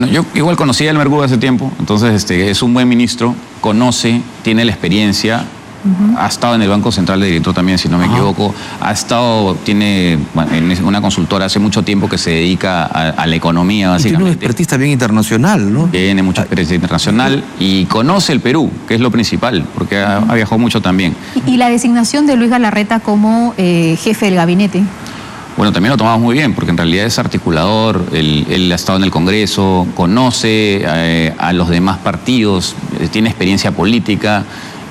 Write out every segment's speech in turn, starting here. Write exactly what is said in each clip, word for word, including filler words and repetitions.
Yo igual conocí a Elmer Goode hace tiempo, entonces este, es un buen ministro, conoce, tiene la experiencia, uh-huh. ha estado en el Banco Central de Director también, si no me uh-huh. equivoco, ha estado, tiene bueno, en una consultora hace mucho tiempo que se dedica a, a la economía, básicamente. Y tiene una expertise también internacional, ¿no? Tiene mucha experiencia internacional y conoce el Perú, que es lo principal, porque ha, ha viajado mucho también. ¿Y, y la designación de Luis Galarreta como eh, jefe del gabinete? Bueno, también lo tomamos muy bien, porque en realidad es articulador, él, él ha estado en el Congreso, conoce eh, a los demás partidos, eh, tiene experiencia política,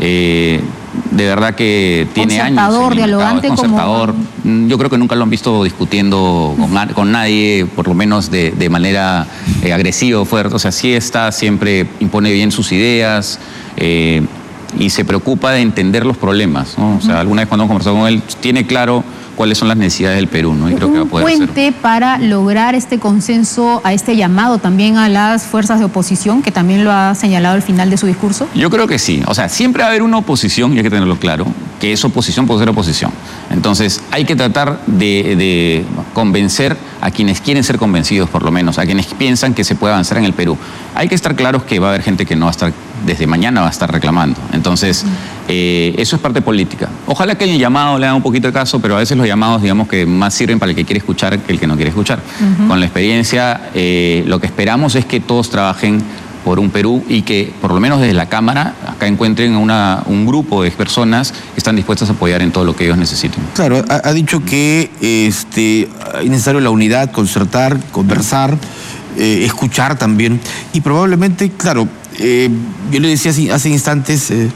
eh, de verdad que tiene años. Concertador, dialogante, es concertador. Como... Yo creo que nunca lo han visto discutiendo con, con nadie, por lo menos de, de manera eh, agresiva o fuerte. O sea, sí está, siempre impone bien sus ideas, eh, y se preocupa de entender los problemas, ¿no? O sea, alguna vez cuando hemos conversado con él, tiene claro cuáles son las necesidades del Perú, ¿no? Y creo que va a poder un puente hacer. Para lograr este consenso, a este llamado también a las fuerzas de oposición, que también lo ha señalado al final de su discurso. Yo creo que sí. O sea, siempre va a haber una oposición, y hay que tenerlo claro, que es oposición por ser oposición. Entonces, hay que tratar de, de convencer a quienes quieren ser convencidos, por lo menos, a quienes piensan que se puede avanzar en el Perú. Hay que estar claros que va a haber gente que no va a estar, desde mañana va a estar reclamando. Entonces, eh, eso es parte política. Ojalá que el llamado le haga un poquito de caso, pero a veces los llamados, digamos, que más sirven para el que quiere escuchar que el que no quiere escuchar. Uh-huh. Con la experiencia, eh, lo que esperamos es que todos trabajen por un Perú y que, por lo menos desde la Cámara, acá encuentren una, un grupo de personas que están dispuestas a apoyar en todo lo que ellos necesiten. Claro, ha, ha dicho que este, es necesario la unidad, concertar, conversar, eh, escuchar también. Y probablemente, claro, eh, yo le decía así, hace instantes eh,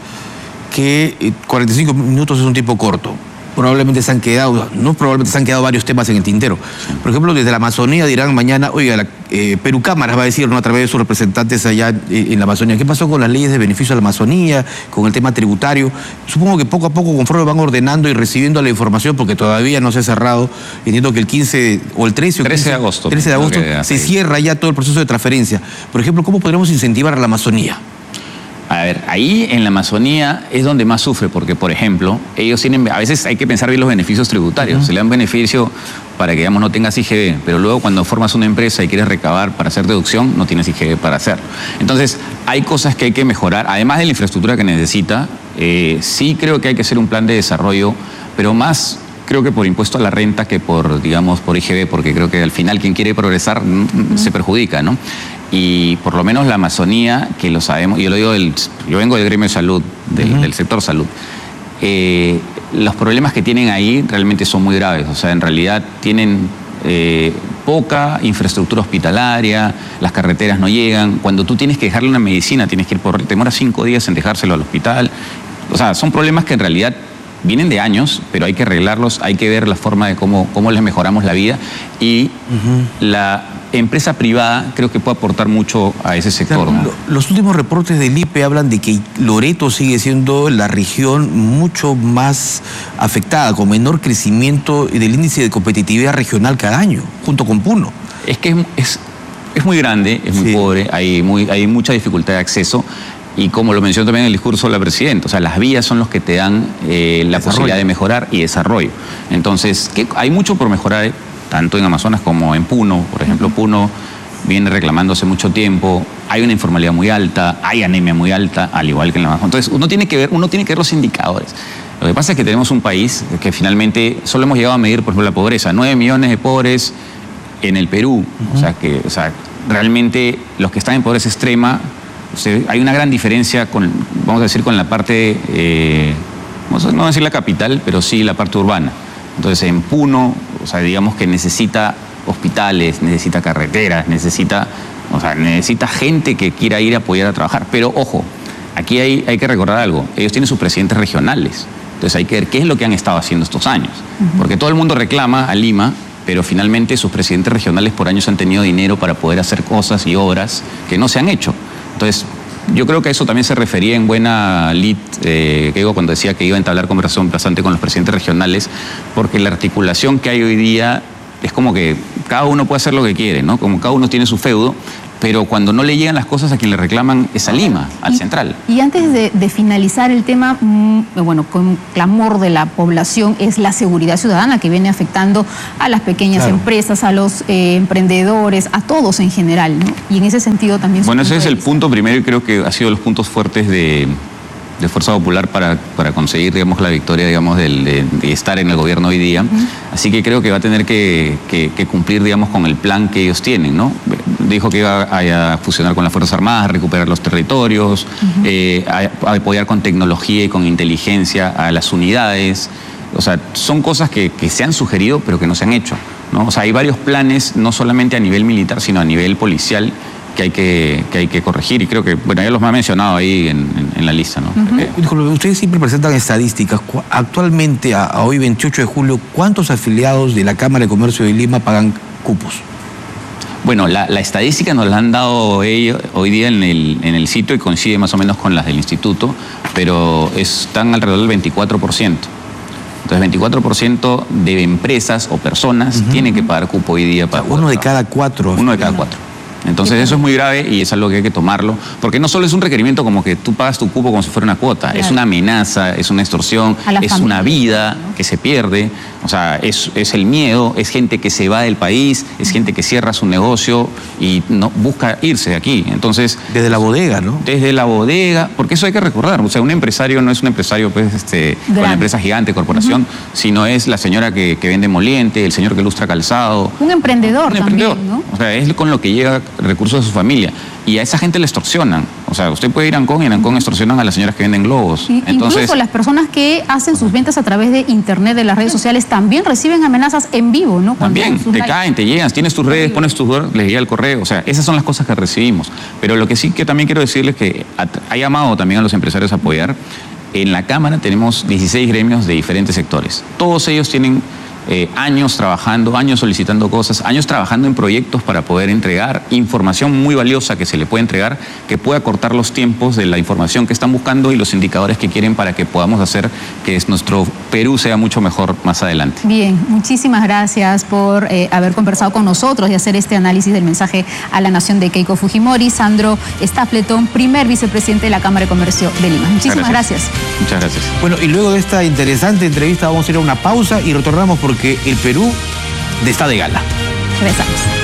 que eh, cuarenta y cinco minutos es un tiempo corto. Probablemente se han quedado, no probablemente se han quedado varios temas en el tintero. Por ejemplo, desde la Amazonía dirán mañana, oiga, la eh, Perú Cámaras va a decir, ¿no?, a través de sus representantes allá eh, en la Amazonía, ¿qué pasó con las leyes de beneficio a la Amazonía, con el tema tributario? Supongo que poco a poco, conforme van ordenando y recibiendo la información, porque todavía no se ha cerrado, entiendo que el quince o el trece, o trece de agosto, trece de agosto se cierra ya todo el proceso de transferencia. Por ejemplo, ¿cómo podríamos incentivar a la Amazonía? A ver, ahí en la Amazonía es donde más sufre, porque, por ejemplo, ellos tienen, a veces hay que pensar bien los beneficios tributarios. Uh-huh. Se le dan beneficio para que, digamos, no tengas I G B, pero luego cuando formas una empresa y quieres recabar para hacer deducción, no tienes I G B para hacer. Entonces, hay cosas que hay que mejorar, además de la infraestructura que necesita. Eh, sí creo que hay que hacer un plan de desarrollo, pero más creo que por impuesto a la renta que por, digamos, por I G B, porque creo que al final quien quiere progresar uh-huh. se perjudica, ¿no? Y por lo menos la Amazonía, que lo sabemos, yo lo digo, del, yo vengo del gremio de salud, del, uh-huh. del sector salud, eh, los problemas que tienen ahí realmente son muy graves. O sea, en realidad tienen eh, poca infraestructura hospitalaria, las carreteras no llegan. Cuando tú tienes que dejarle una medicina, tienes que ir por, te demora cinco días en dejárselo al hospital. O sea, son problemas que en realidad vienen de años, pero hay que arreglarlos, hay que ver la forma de cómo, cómo les mejoramos la vida. Y uh-huh. la empresa privada creo que puede aportar mucho a ese sector. Claro, ¿no? Los últimos reportes del I P E hablan de que Loreto sigue siendo la región mucho más afectada, con menor crecimiento del índice de competitividad regional cada año, junto con Puno. Es que es, es, es muy grande, es muy sí. pobre, hay, muy, hay mucha dificultad de acceso. Y como lo mencionó también en el discurso de la presidenta, o sea, las vías son los que te dan eh, la desarrollo. posibilidad de mejorar y desarrollo. Entonces, ¿qué? Hay mucho por mejorar, tanto en Amazonas como en Puno. Por ejemplo, Puno viene reclamando hace mucho tiempo, hay una informalidad muy alta, hay anemia muy alta, al igual que en la Amazonas. Entonces, uno tiene que ver, uno tiene que ver los indicadores. Lo que pasa es que tenemos un país que finalmente solo hemos llegado a medir, por ejemplo, la pobreza. nueve millones de pobres en el Perú. Uh-huh. O sea, que o sea, realmente los que están en pobreza extrema, o sea, hay una gran diferencia con, vamos a decir, con la parte, eh, no voy a decir la capital, pero sí la parte urbana. Entonces, en Puno, o sea, digamos que necesita hospitales, necesita carreteras, necesita, o sea, necesita gente que quiera ir a apoyar a trabajar. Pero, ojo, aquí hay, hay que recordar algo. Ellos tienen sus presidentes regionales. Entonces, hay que ver qué es lo que han estado haciendo estos años. Uh-huh. Porque todo el mundo reclama a Lima, pero finalmente sus presidentes regionales por años han tenido dinero para poder hacer cosas y obras que no se han hecho. Entonces, yo creo que eso también se refería en buena lid, eh, que digo cuando decía que iba a entablar conversación bastante con los presidentes regionales, porque la articulación que hay hoy día es como que cada uno puede hacer lo que quiere, ¿no? Como cada uno tiene su feudo, pero cuando no le llegan las cosas a quien le reclaman es a Lima, al y, central. Y antes de, de finalizar el tema, mmm, bueno, con clamor de la población es la seguridad ciudadana que viene afectando a las pequeñas claro. empresas, a los eh, emprendedores, a todos en general, ¿no? Y en ese sentido también... Bueno, ese es el punto primero y creo que ha sido los puntos fuertes de... de Fuerza Popular para, para conseguir, digamos, la victoria, digamos, del, de, de estar en el gobierno hoy día. Uh-huh. Así que creo que va a tener que, que, que cumplir, digamos, con el plan que ellos tienen, ¿no? Dijo que iba a, a fusionar con las Fuerzas Armadas, a recuperar los territorios, uh-huh. eh, a, a apoyar con tecnología y con inteligencia a las unidades. O sea, son cosas que, que se han sugerido, pero que no se han hecho, ¿no? O sea, hay varios planes, no solamente a nivel militar, sino a nivel policial, que hay que, que hay que corregir, y creo que, bueno, ya los ha mencionado ahí en, en, en la lista, ¿no? Uh-huh. eh, disculpe, ustedes siempre presentan estadísticas. Actualmente, a, a hoy veintiocho de julio, ¿cuántos afiliados de la Cámara de Comercio de Lima pagan cupos? Bueno, la, la estadística nos la han dado ellos hoy día en el, en el sitio y coincide más o menos con las del instituto, pero están alrededor del veinticuatro por ciento. Entonces, veinticuatro por ciento de empresas o personas uh-huh. tienen que pagar cupo hoy día para... O sea, uno de cada cuatro. Uno de cada cuatro. Entonces eso es muy grave y es algo que hay que tomarlo, porque no solo es un requerimiento como que tú pagas tu cupo como si fuera una cuota, claro. es una amenaza, es una extorsión, es familia, una vida, ¿no?, que se pierde, o sea, es, es el miedo, es gente que se va del país, es gente que cierra su negocio y no busca irse de aquí. Entonces, desde la bodega, ¿no? Desde la bodega, porque eso hay que recordar, o sea, un empresario no es un empresario pues este con una empresa gigante, corporación, uh-huh. sino es la señora que, que vende moliente, el señor que lustra calzado. Un emprendedor, un también, emprendedor, ¿no? O sea, es con lo que llega recursos de su familia. Y a esa gente le extorsionan. O sea, usted puede ir a Ancón y en Ancón extorsionan a las señoras que venden globos. Y, Entonces, incluso las personas que hacen sus ventas a través de internet, de las redes sociales, también reciben amenazas en vivo, ¿no? Cuando también, te likes. caen, te llegan, tienes tus redes, pones tus dólares, les llega el correo. O sea, esas son las cosas que recibimos. Pero lo que sí que también quiero decirles que ha llamado también a los empresarios a apoyar. En la Cámara tenemos dieciséis gremios de diferentes sectores. Todos ellos tienen Eh, años trabajando, años solicitando cosas, años trabajando en proyectos para poder entregar información muy valiosa que se le puede entregar, que pueda cortar los tiempos de la información que están buscando y los indicadores que quieren para que podamos hacer que nuestro Perú sea mucho mejor más adelante. Bien, muchísimas gracias por eh, haber conversado con nosotros y hacer este análisis del mensaje a la nación de Keiko Fujimori. Sandro Stapleton, primer vicepresidente de la Cámara de Comercio de Lima. Muchísimas gracias. gracias. Muchas gracias. Bueno, y luego de esta interesante entrevista vamos a ir a una pausa y retornamos porque el Perú está de gala. Regresamos.